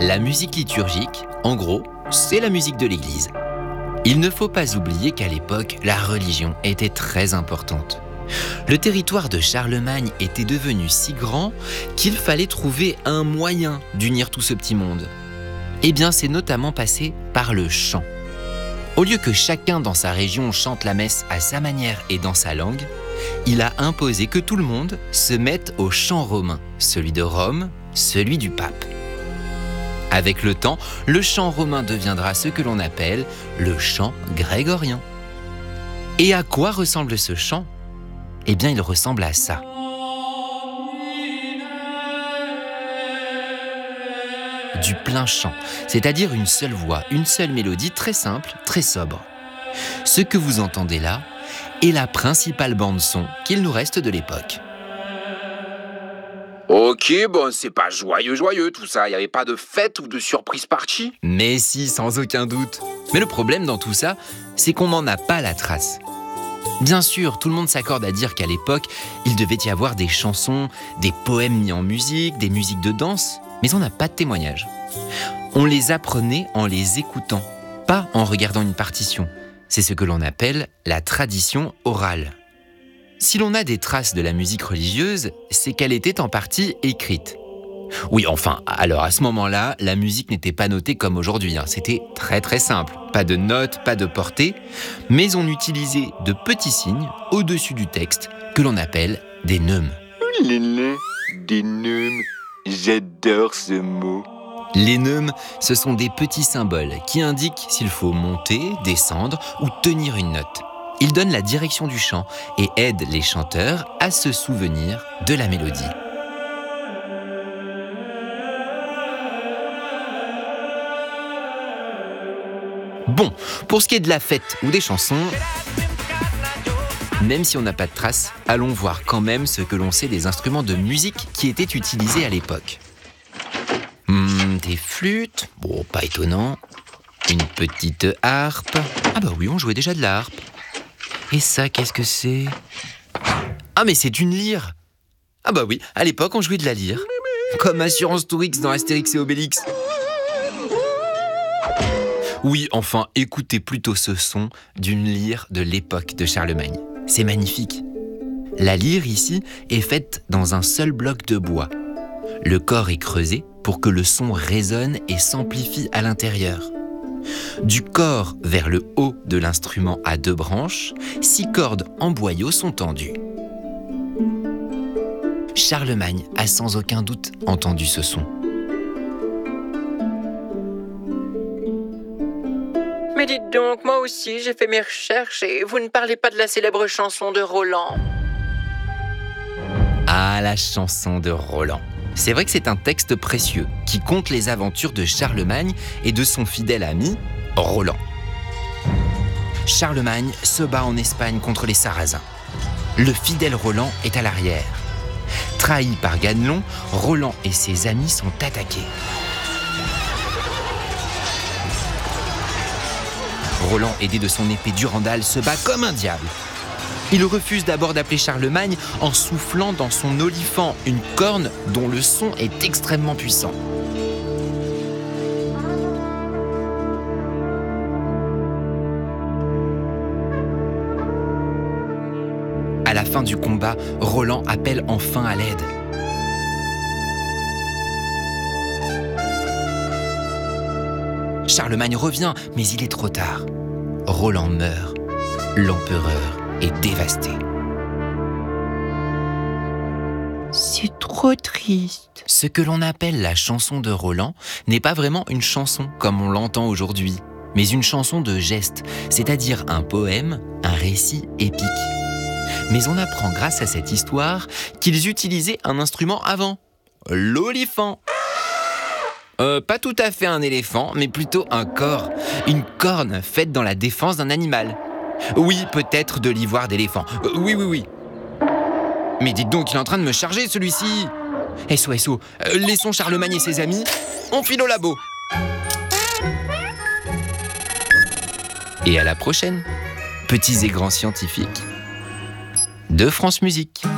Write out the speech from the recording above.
La musique liturgique, en gros, c'est la musique de l'Église. Il ne faut pas oublier qu'à l'époque, la religion était très importante. Le territoire de Charlemagne était devenu si grand qu'il fallait trouver un moyen d'unir tout ce petit monde. Eh bien, c'est notamment passé par le chant. Au lieu que chacun dans sa région chante la messe à sa manière et dans sa langue, il a imposé que tout le monde se mette au chant romain, celui de Rome, celui du pape. Avec le temps, le chant romain deviendra ce que l'on appelle le chant grégorien. Et à quoi ressemble ce chant ? Eh bien, il ressemble à ça. Du plein chant, c'est-à-dire une seule voix, une seule mélodie très simple, très sobre. Ce que vous entendez là est la principale bande-son qu'il nous reste de l'époque. Ok, bon, c'est pas joyeux tout ça, y avait pas de fête ou de surprise party ? Mais si, sans aucun doute. Mais le problème dans tout ça, c'est qu'on n'en a pas la trace. Bien sûr, tout le monde s'accorde à dire qu'à l'époque, il devait y avoir des chansons, des poèmes mis en musique, des musiques de danse, mais on n'a pas de témoignages. On les apprenait en les écoutant, pas en regardant une partition. C'est ce que l'on appelle la tradition orale. Si l'on a des traces de la musique religieuse, c'est qu'elle était en partie écrite. Oui, enfin, alors à ce moment-là, la musique n'était pas notée comme aujourd'hui. C'était très très simple. Pas de notes, pas de portée, mais on utilisait de petits signes au-dessus du texte que l'on appelle des neumes. Des neumes, j'adore ce mot. Les neumes, ce sont des petits symboles qui indiquent s'il faut monter, descendre ou tenir une note. Ils donnent la direction du chant et aident les chanteurs à se souvenir de la mélodie. Bon, pour ce qui est de la fête ou des chansons, même si on n'a pas de traces, allons voir quand même ce que l'on sait des instruments de musique qui étaient utilisés à l'époque. Des flûtes, bon, pas étonnant. Une petite harpe. Ah bah oui, on jouait déjà de la harpe. Et ça, qu'est-ce que c'est ? Ah mais c'est une lyre. Ah bah oui, à l'époque on jouait de la lyre. Comme Assurance Tourix dans Astérix et Obélix. Oui, enfin, écoutez plutôt ce son d'une lyre de l'époque de Charlemagne. C'est magnifique. La lyre ici est faite dans un seul bloc de bois. Le corps est creusé pour que le son résonne et s'amplifie à l'intérieur. Du corps vers le haut de l'instrument à 2 branches, 6 cordes en boyau sont tendues. Charlemagne a sans aucun doute entendu ce son. Mais dites donc, moi aussi j'ai fait mes recherches et vous ne parlez pas de la célèbre chanson de Roland. Ah, la chanson de Roland. C'est vrai que c'est un texte précieux qui conte les aventures de Charlemagne et de son fidèle ami, Roland. Charlemagne se bat en Espagne contre les Sarrasins. Le fidèle Roland est à l'arrière. Trahi par Ganelon, Roland et ses amis sont attaqués. Roland, aidé de son épée Durandal, se bat comme un diable. Il refuse d'abord d'appeler Charlemagne en soufflant dans son olifant, une corne dont le son est extrêmement puissant. À la fin du combat, Roland appelle enfin à l'aide. Charlemagne revient, mais il est trop tard. Roland meurt. L'empereur est dévasté. C'est trop triste. Ce que l'on appelle la chanson de Roland n'est pas vraiment une chanson comme on l'entend aujourd'hui, mais une chanson de geste, c'est-à-dire un poème, un récit épique. Mais on apprend grâce à cette histoire qu'ils utilisaient un instrument avant, l'olifant. Pas tout à fait un éléphant, mais plutôt un cor, une corne faite dans la défense d'un animal. Oui, peut-être de l'ivoire d'éléphant. Oui. Mais dites donc, il est en train de me charger celui-ci. SO, laissons Charlemagne et ses amis, on file au labo. Et à la prochaine, petits et grands scientifiques de France Musique.